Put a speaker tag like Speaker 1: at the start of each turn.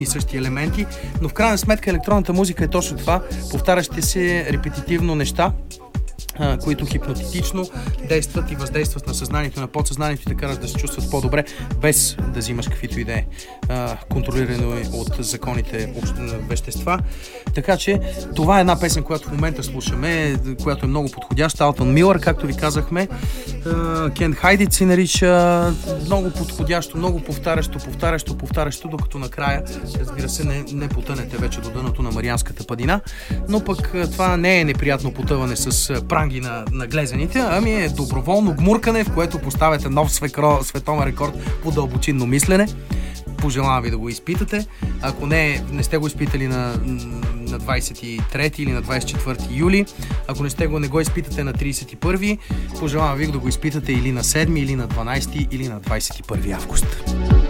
Speaker 1: и същи елементи, но в крайна сметка електронната музика е точно това, повтарящи се репетитивно неща, които хипнотично действат и въздействат на съзнанието, на подсъзнанието и те карат да се чувстват по-добре, без да взимаш каквито и да е контролирано от законите вещества. Така че това е една песен, която в момента слушаме, която е много подходяща. Алтън Милър, както ви казахме. Can't Hide It се нарича, много подходящо, много повтарящо, докато накрая, разбира се, не потънете вече до дъното на Марианската падина, но пък това не е неприятно потъване с пранги на глезените, ами е доброволно гмуркане, в което поставяте нов световен рекорд по дълбочинно мислене. Пожелавам ви да го изпитате. Ако не сте го изпитали на 23 или на 24 юли, ако не го изпитате на 31, пожелавам ви да го изпитате или на 7, или на 12, или на 21 август.